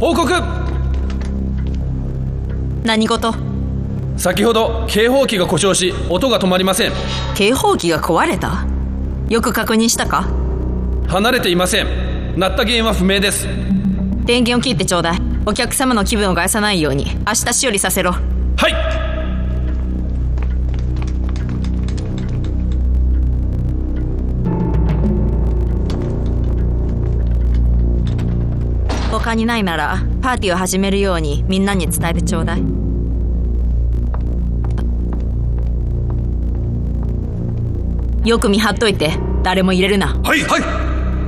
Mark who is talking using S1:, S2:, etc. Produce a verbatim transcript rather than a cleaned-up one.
S1: 報告。
S2: 何事？
S1: 先ほど警報器が故障し音が止まりません。
S2: 警報器が壊れた？よく確認したか？
S1: 離れていません。鳴った原因は不明です。
S2: 電源を切ってちょうだい。お客様の気分を害さないように明日修理させろ。
S1: はい。
S2: 他にないならパーティーを始めるようにみんなに伝えてちょうだい。よく見張っといて。誰も入れるな。
S1: はいはい。